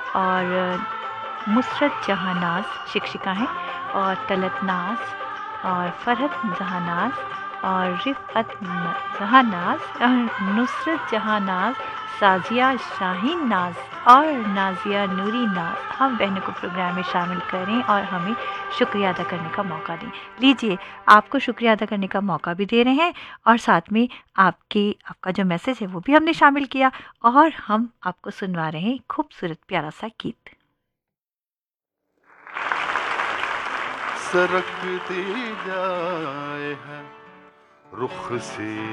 और मुसरत जहानाज शिक्षिका हैं, और तलत नाज और फरहत जहानाज और रिफ़अत जहानाज और नुसरत जहानाज, साजिया शाहीन नाज और नाजिया नूरी नाज हम बहनों को प्रोग्राम में शामिल करें और हमें शुक्रिया अदा करने का मौका दें। लीजिए, आपको शुक्रिया अदा करने का मौका भी दे रहे हैं और साथ में आपका जो मैसेज है वो भी हमने शामिल किया, और हम आपको सुनवा रहे हैं खूबसूरत प्यारा सा गीत। सरकती जाए है रुख से